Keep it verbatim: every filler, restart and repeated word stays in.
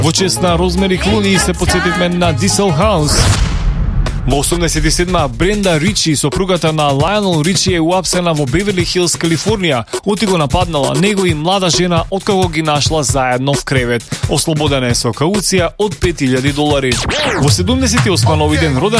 Во чест на Розмери Клуни се подсетивме на Дисел Хаус. Во осумдесет и седма Бренда Ричи, сопругата на Лајонел Ричи, е уапсена во Беверли Хилс, Калифорнија, оти го нападнала него и млада жена откако ги нашла заедно в кревет. Ослободена е со кауција од пет илјади долари. Во седумдесет и осма нови ден роден